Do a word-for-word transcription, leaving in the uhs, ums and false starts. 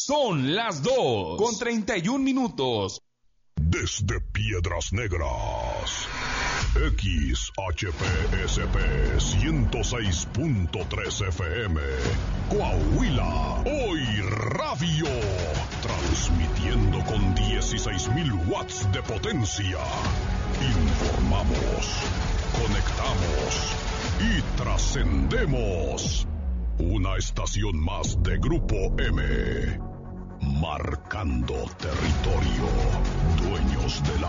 Son las dos con treinta y un minutos. Desde Piedras Negras, X H P S P ciento seis punto tres F M, Coahuila, hoy radio, transmitiendo con dieciséis mil watts de potencia. Informamos, conectamos y trascendemos. Una estación más de Grupo M, marcando territorio, dueños de la